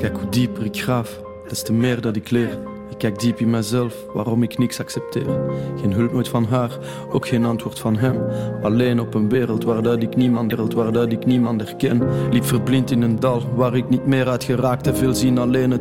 Kijk hoe dieper ik graaf, des te meer dat ik leer. Ik kijk diep in mezelf, waarom ik niks accepteer. Geen hulp nooit van haar, ook geen antwoord van hem. Alleen op een wereld waar dat ik niemand herken. Liep verblind in een dal, waar ik niet meer uit geraak. Te veel zien alleen het